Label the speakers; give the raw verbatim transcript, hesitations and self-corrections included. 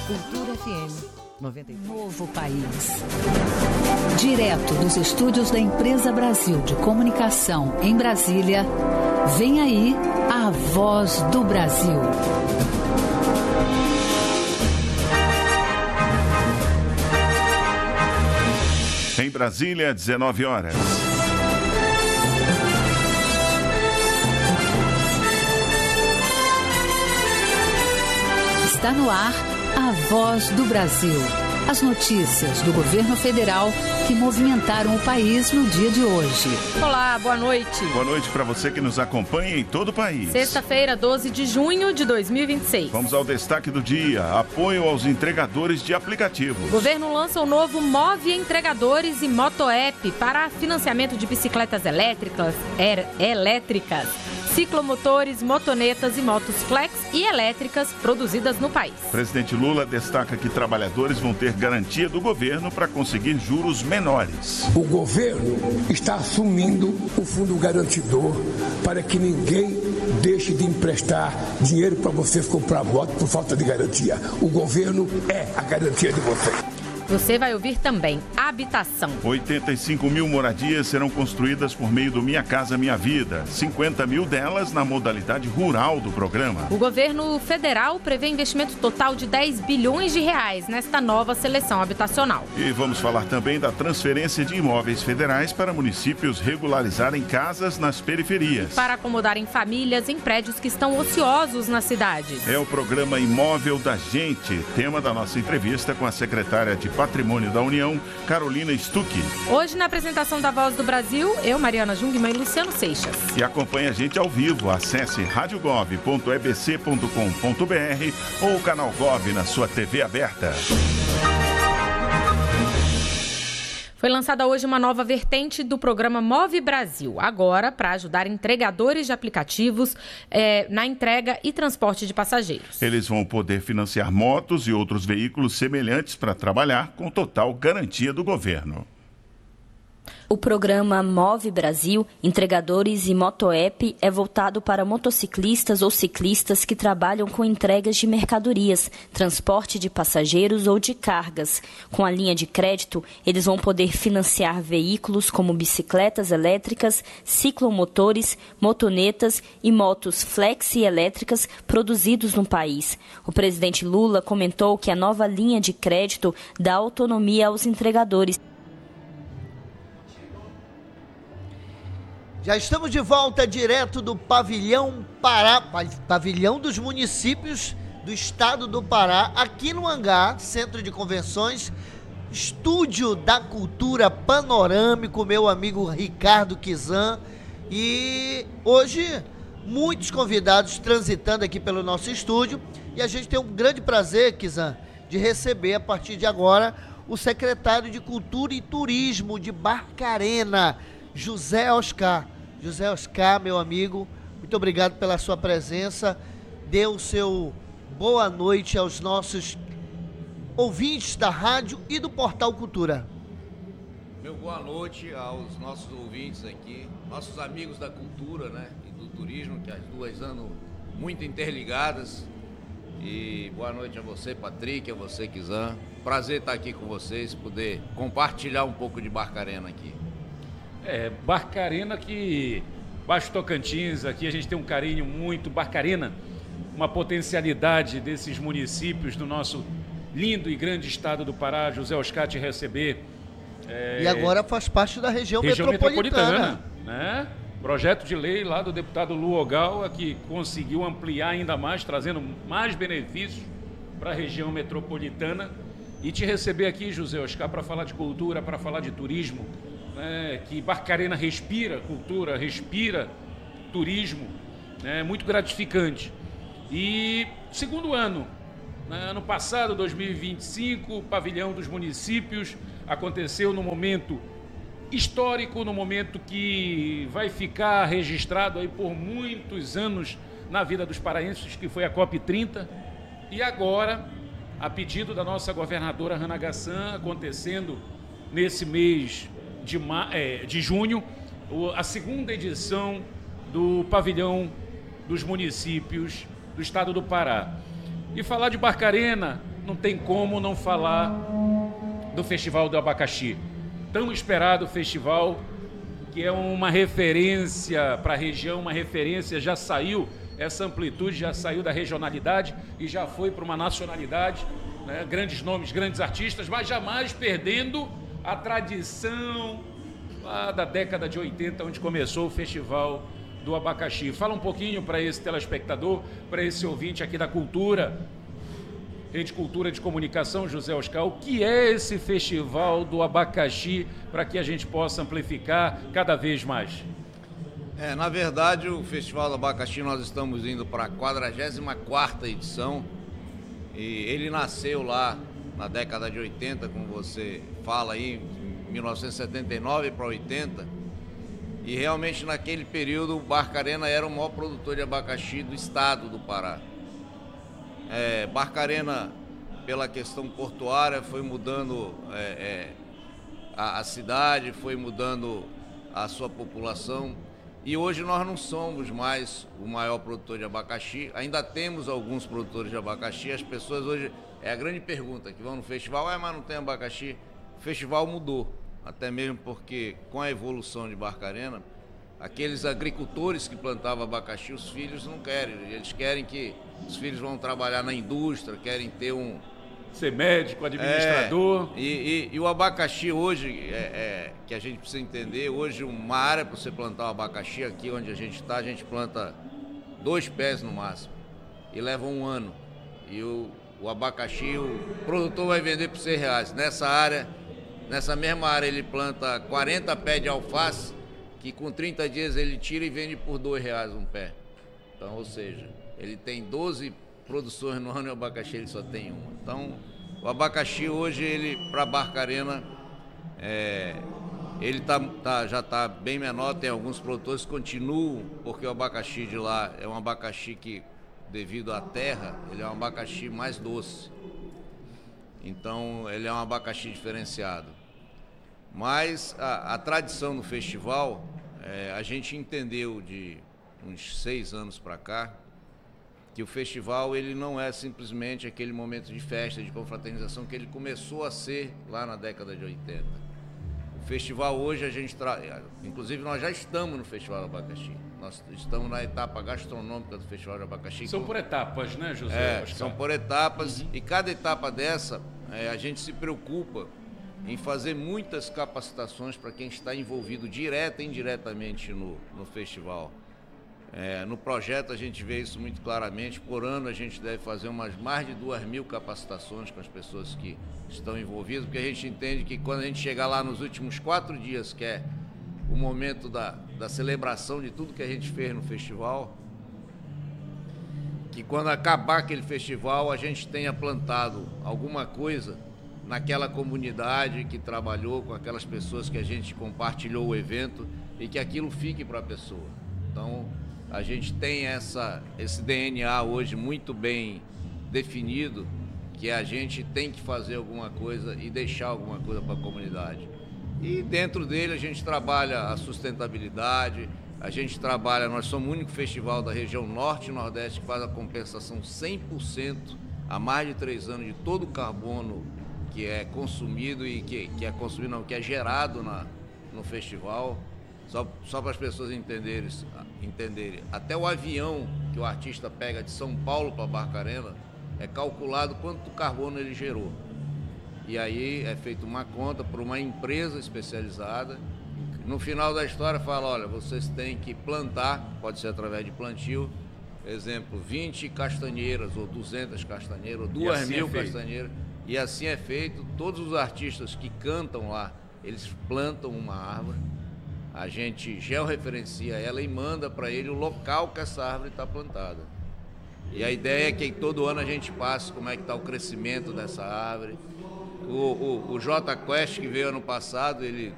Speaker 1: Cultura F M noventa e três.
Speaker 2: Novo País. Direto dos estúdios da Empresa Brasil de Comunicação em Brasília, vem aí a Voz do Brasil.
Speaker 3: Em Brasília, dezenove horas.
Speaker 2: Está no ar a Voz do Brasil. As notícias do governo federal que movimentaram o país no dia de hoje.
Speaker 4: Olá, boa noite.
Speaker 3: Boa noite para você que nos acompanha em todo o país.
Speaker 4: Sexta-feira, doze de junho de dois mil e vinte e seis.
Speaker 3: Vamos ao destaque do dia. Apoio aos entregadores de aplicativos.
Speaker 4: O governo lança o novo Move Entregadores e Moto-App para financiamento de bicicletas elétricas, er, elétricas, ciclomotores, motonetas e motos flex e elétricas produzidas no país.
Speaker 3: Presidente Lula destaca que trabalhadores vão ter garantia do governo para conseguir juros menores.
Speaker 5: O governo está assumindo o fundo garantidor para que ninguém deixe de emprestar dinheiro para vocês comprar moto por falta de garantia. O governo é a garantia de vocês.
Speaker 4: Você vai ouvir também habitação.
Speaker 3: oitenta e cinco mil moradias serão construídas por meio do Minha Casa Minha Vida. cinquenta mil delas na modalidade rural do programa.
Speaker 4: O governo federal prevê investimento total de dez bilhões de reais nesta nova seleção habitacional.
Speaker 3: E vamos falar também da transferência de imóveis federais para municípios regularizarem casas nas periferias.
Speaker 4: Para acomodarem famílias em prédios que estão ociosos nas cidades.
Speaker 3: É o programa Imóvel da Gente, tema da nossa entrevista com a secretária de Patrimônio da União, Carolina Stuck.
Speaker 4: Hoje, na apresentação da Voz do Brasil, eu, Mariana Jungmann e Luciano Seixas.
Speaker 3: E acompanhe a gente ao vivo. Acesse rádio gov ponto e b c ponto com ponto b r ou o canal Gov na sua T V aberta.
Speaker 4: Foi lançada hoje uma nova vertente do programa Move Brasil, agora para ajudar entregadores de aplicativos é, na entrega e transporte de passageiros.
Speaker 3: Eles vão poder financiar motos e outros veículos semelhantes para trabalhar com total garantia do governo.
Speaker 6: O programa Move Brasil, Entregadores e Moto-App é voltado para motociclistas ou ciclistas que trabalham com entregas de mercadorias, transporte de passageiros ou de cargas. Com a linha de crédito, eles vão poder financiar veículos como bicicletas elétricas, ciclomotores, motonetas e motos flex e elétricas produzidos no país. O presidente Lula comentou que a nova linha de crédito dá autonomia aos entregadores.
Speaker 7: Já estamos de volta direto do Pavilhão Pará, Pavilhão dos Municípios do Estado do Pará, aqui no Hangar, Centro de Convenções, Estúdio da Cultura Panorâmico, meu amigo Ricardo Kizan. E hoje, muitos convidados transitando aqui pelo nosso estúdio. E a gente tem um grande prazer, Kizan, de receber a partir de agora o secretário de Cultura e Turismo de Barcarena, José Oscar. José Oscar, meu amigo, muito obrigado pela sua presença. Dê o seu boa noite aos nossos ouvintes da rádio e do Portal Cultura.
Speaker 8: Meu boa noite aos nossos ouvintes aqui, nossos amigos da cultura, né, e do turismo, que as duas andam muito interligadas. E boa noite a você, Patrick, a você, Kizan. Prazer estar aqui com vocês, poder compartilhar um pouco de Barcarena aqui.
Speaker 9: É, Barcarena que, Baixo Tocantins, aqui a gente tem um carinho muito, Barcarena, uma potencialidade desses municípios do nosso lindo e grande estado do Pará. José Oscar te receber. É,
Speaker 7: e agora faz parte da região,
Speaker 9: região
Speaker 7: metropolitana.
Speaker 9: metropolitana, né? Projeto de lei lá do deputado Luogal, que conseguiu ampliar ainda mais, trazendo mais benefícios para a região metropolitana. E te receber aqui, José Oscar, para falar de cultura, para falar de turismo. É, que Barcarena respira cultura, respira turismo, é muito gratificante. E segundo ano, né, ano passado, dois mil e vinte e cinco, o Pavilhão dos Municípios aconteceu no momento histórico, no momento que vai ficar registrado aí por muitos anos na vida dos paraenses, que foi a COP trinta. E agora, a pedido da nossa governadora Hannah Gassan, acontecendo nesse mês De, ma... é, de junho, a segunda edição do Pavilhão dos Municípios do Estado do Pará. E falar de Barcarena não tem como não falar do Festival do Abacaxi. Tão esperado festival, que é uma referência para a região, uma referência, já saiu, essa amplitude já saiu da regionalidade e já foi para uma nacionalidade, né? Grandes nomes, grandes artistas, mas jamais perdendo a tradição lá da década de oitenta, onde começou o Festival do Abacaxi. Fala um pouquinho para esse telespectador, para esse ouvinte aqui da Cultura, Rede Cultura de Comunicação, José Oscar, o que é esse Festival do Abacaxi, para que a gente possa amplificar cada vez mais?
Speaker 8: É, na verdade, o Festival do Abacaxi, nós estamos indo para a quadragésima quarta edição, e ele nasceu lá na década de oitenta, como você fala aí, mil novecentos e setenta e nove para oitenta, e realmente naquele período o Barcarena era o maior produtor de abacaxi do estado do Pará. É, Barcarena, pela questão portuária, foi mudando é, é, a, a cidade, foi mudando a sua população, e hoje nós não somos mais o maior produtor de abacaxi. Ainda temos alguns produtores de abacaxi. As pessoas hoje, é a grande pergunta, que vão no festival, ah, mas não tem abacaxi. O festival mudou, até mesmo porque com a evolução de Barcarena, aqueles agricultores que plantavam abacaxi, os filhos não querem, eles querem que os filhos vão trabalhar na indústria, querem ter um...
Speaker 9: ser médico, administrador.
Speaker 8: É, e, e, e o abacaxi hoje, é, é, que a gente precisa entender, hoje uma área para você plantar o abacaxi, aqui onde a gente está, a gente planta dois pés no máximo, e leva um ano. E o, o abacaxi, o produtor vai vender por seis reais. Nessa área, nessa mesma área, ele planta quarenta pés de alface, que com trinta dias ele tira e vende por dois reais um pé. Então, ou seja, ele tem doze produções no ano e o abacaxi ele só tem uma. Então, o abacaxi hoje, ele para Barcarena, é, ele tá, tá, já está bem menor, tem alguns produtores que continuam, porque o abacaxi de lá é um abacaxi que, devido à terra, ele é um abacaxi mais doce. Então, ele é um abacaxi diferenciado. Mas a, a tradição do festival, é, a gente entendeu de uns seis anos para cá, que o festival ele não é simplesmente aquele momento de festa, de confraternização que ele começou a ser lá na década de oitenta. O festival hoje a gente traz, inclusive nós já estamos no Festival do Abacaxi, nós estamos na etapa gastronômica do Festival do Abacaxi.
Speaker 9: São por etapas, né, José?
Speaker 8: É, são por etapas, uhum. E cada etapa dessa é, a gente se preocupa em fazer muitas capacitações para quem está envolvido direta e indiretamente no, no festival. É, no projeto a gente vê isso muito claramente. Por ano a gente deve fazer umas mais de duas mil capacitações com as pessoas que estão envolvidas, porque a gente entende que quando a gente chegar lá nos últimos quatro dias, que é o momento da, da celebração de tudo que a gente fez no festival, que quando acabar aquele festival a gente tenha plantado alguma coisa naquela comunidade que trabalhou, com aquelas pessoas que a gente compartilhou o evento, e que aquilo fique para a pessoa. Então, a gente tem essa, esse D N A hoje muito bem definido, que a gente tem que fazer alguma coisa e deixar alguma coisa para a comunidade. E dentro dele a gente trabalha a sustentabilidade, a gente trabalha, nós somos o único festival da região norte e nordeste que faz a compensação cem por cento há mais de três anos de todo o carbono que é consumido e que, que é consumido, não, que é gerado na, no festival. Só, só para as pessoas entenderem, entenderem, até o avião que o artista pega de São Paulo para Barcarena, é calculado quanto carbono ele gerou. E aí é feita uma conta por uma empresa especializada. No final da história fala, olha, vocês têm que plantar, pode ser através de plantio, exemplo, vinte castanheiras ou duzentas castanheiras, ou duas mil castanheiras. E assim é feito. Todos os artistas que cantam lá, eles plantam uma árvore. A gente georreferencia ela e manda para ele o local que essa árvore está plantada. E a ideia é que todo ano a gente passe como é que está o crescimento dessa árvore. O, o, o J Quest, que veio ano passado, ele